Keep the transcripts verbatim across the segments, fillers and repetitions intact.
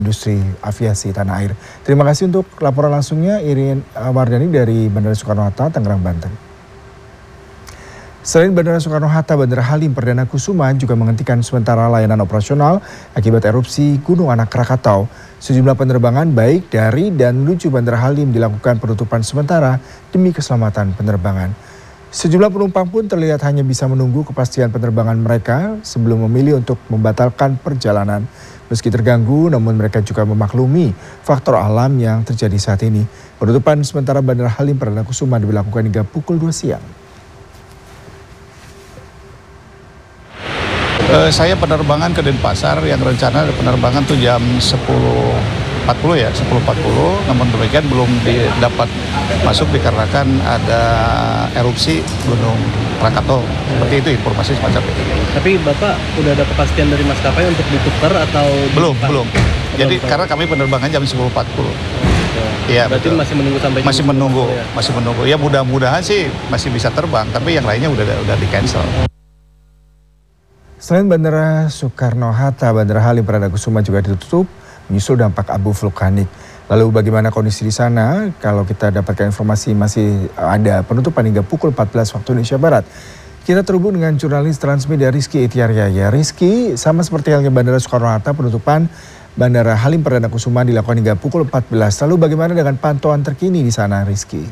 industri aviasi tanah air. Terima kasih untuk laporan langsungnya Irin Wardani dari Bandara Soekarno-Hatta, Tangerang, Banten. Selain Bandara Soekarno-Hatta, Bandara Halim Perdana Kusuma juga menghentikan sementara layanan operasional akibat erupsi Gunung Anak Krakatau. Sejumlah penerbangan baik dari dan menuju Bandara Halim dilakukan penutupan sementara demi keselamatan penerbangan. Sejumlah penumpang pun terlihat hanya bisa menunggu kepastian penerbangan mereka sebelum memilih untuk membatalkan perjalanan. Meski terganggu, namun mereka juga memaklumi faktor alam yang terjadi saat ini. Penutupan sementara Bandara Halim Perdana Kusuma dilakukan hingga pukul dua siang. Uh, saya penerbangan ke Denpasar yang rencana penerbangan tuh jam sepuluh empat puluh ya, sepuluh empat puluh, namun demikian belum dapat masuk dikarenakan ada erupsi Gunung Krakatau. Seperti itu informasi semacam itu. Tapi Bapak udah ada kepastian dari maskapai untuk ditukar atau belum, ditukar? belum. Jadi belum, karena kami penerbangan jam sepuluh empat puluh. Iya, berarti betul. masih menunggu sampai masih menunggu, ya? masih menunggu. Ya mudah-mudahan sih masih bisa terbang, tapi yang lainnya udah udah di-cancel. Selain Bandara Soekarno-Hatta, Bandara Halim Perdana Kusuma juga ditutup menyusul dampak abu vulkanik. Lalu bagaimana kondisi di sana? Kalau kita dapatkan informasi masih ada penutupan hingga pukul empat belas waktu Indonesia Barat. Kita terhubung dengan jurnalis Transmedia Rizky Itiaryaya. Rizky, sama seperti halnya Bandara Soekarno-Hatta, penutupan Bandara Halim Perdana Kusuma dilakukan hingga pukul empat belas. Lalu bagaimana dengan pantauan terkini di sana, Rizky?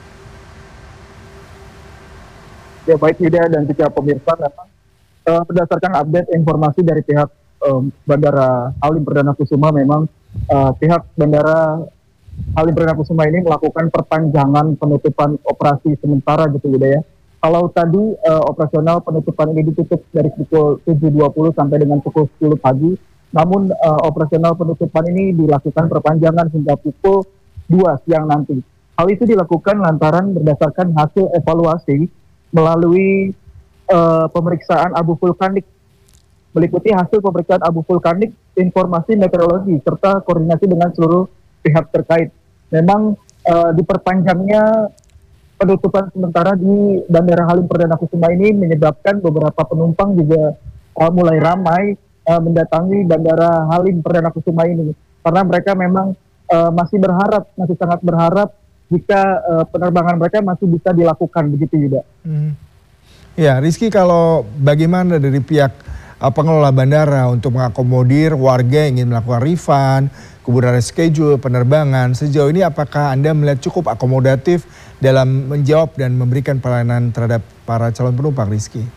Ya baik Yuda dan juga pemirsa, memang Uh, berdasarkan update informasi dari pihak um, Bandara Halim Perdana Kusuma, memang uh, pihak Bandara Halim Perdana Kusuma ini melakukan perpanjangan penutupan operasi sementara gitu ya. Kalau tadi uh, operasional penutupan ini ditutup dari pukul tujuh dua puluh sampai dengan pukul sepuluh pagi, namun uh, operasional penutupan ini dilakukan perpanjangan hingga pukul dua siang nanti. Hal itu dilakukan lantaran berdasarkan hasil evaluasi melalui Uh, pemeriksaan abu vulkanik, meliputi hasil pemeriksaan abu vulkanik, informasi meteorologi, serta koordinasi dengan seluruh pihak terkait. Memang uh, diperpanjangnya penutupan sementara di Bandara Halim Perdana Kusuma ini menyebabkan beberapa penumpang juga uh, mulai ramai uh, mendatangi Bandara Halim Perdana Kusuma ini, karena mereka memang uh, masih berharap, masih sangat berharap jika uh, penerbangan mereka masih bisa dilakukan, begitu juga. Hmm. Ya, Rizky, kalau bagaimana dari pihak uh, pengelola bandara untuk mengakomodir warga yang ingin melakukan refund, kemudian reschedule penerbangan, sejauh ini apakah Anda melihat cukup akomodatif dalam menjawab dan memberikan pelayanan terhadap para calon penumpang, Rizky?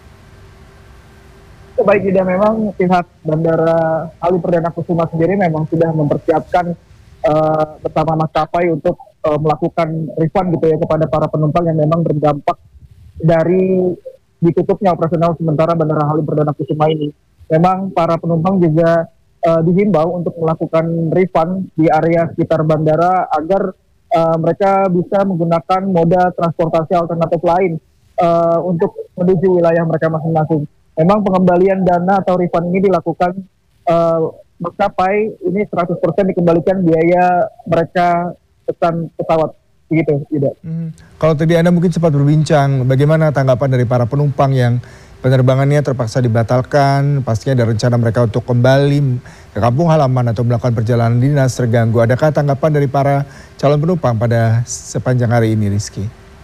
Baik, tidak, memang pihak Bandara Halim Perdana Kusuma sendiri memang sudah mempersiapkan uh, bersama maskapai untuk uh, melakukan refund gitu ya kepada para penumpang yang memang berdampak dari ditutupnya operasional sementara Bandara Halim Perdana Kusuma ini. Memang para penumpang juga uh, dihimbau untuk melakukan refund di area sekitar bandara agar uh, mereka bisa menggunakan moda transportasi alternatif lain uh, untuk menuju wilayah mereka masing-masing. Memang pengembalian dana atau refund ini dilakukan uh, maskapai ini seratus persen dikembalikan biaya mereka pesan pesawat. Begitu, tidak. Hmm. Kalau tadi Anda mungkin sempat berbincang, bagaimana tanggapan dari para penumpang yang penerbangannya terpaksa dibatalkan, pastinya ada rencana mereka untuk kembali ke kampung halaman atau melakukan perjalanan dinas terganggu. Adakah tanggapan dari para calon penumpang pada sepanjang hari ini, Rizky?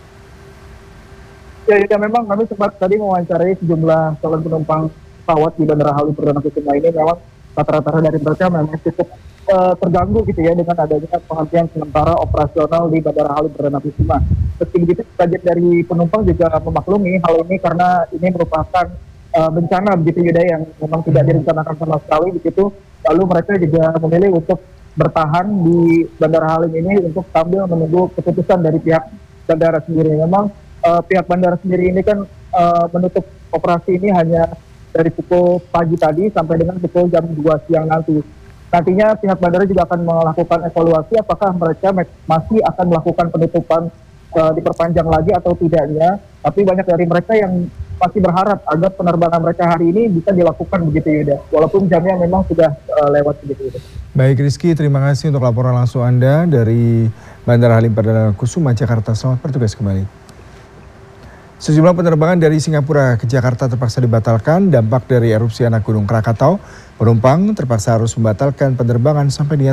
Ya, ya memang kami sempat tadi mewawancarai sejumlah calon penumpang pesawat di Bandara Halim Perdana Kusuma ini. Memang rata-rata dari mereka memang cukup Uh, terganggu gitu ya dengan adanya penghentian sementara operasional di Bandara Halim Perdana Kusuma. Meski begitu, sebagian dari penumpang juga memaklumi hal ini karena ini merupakan uh, bencana begitu Yuda yang memang tidak direncanakan sama sekali begitu. Lalu mereka juga memilih untuk bertahan di Bandara Halim ini untuk sambil menunggu keputusan dari pihak bandara sendiri. Memang uh, pihak bandara sendiri ini kan uh, menutup operasi ini hanya dari pukul pagi tadi sampai dengan pukul jam dua siang nanti. Nantinya pihak bandara juga akan melakukan evaluasi apakah mereka masih akan melakukan penutupan uh, diperpanjang lagi atau tidaknya. Tapi banyak dari mereka yang masih berharap agar penerbangan mereka hari ini bisa dilakukan begitu Yuda. Walaupun jamnya memang sudah uh, lewat begitu Yuda. Baik Rizky, terima kasih untuk laporan langsung Anda dari Bandara Halim Perdana Kusuma, Jakarta. Selamat bertugas kembali. Sejumlah penerbangan dari Singapura ke Jakarta terpaksa dibatalkan dampak dari erupsi anak Gunung Krakatau. Penumpang terpaksa harus membatalkan penerbangan sampai di